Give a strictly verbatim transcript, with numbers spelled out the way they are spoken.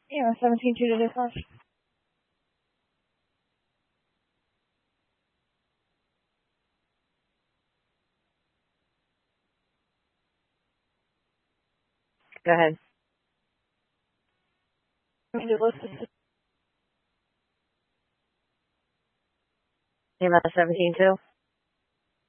Yeah, seventeen two to dispatch. Go ahead. Email seventeen two.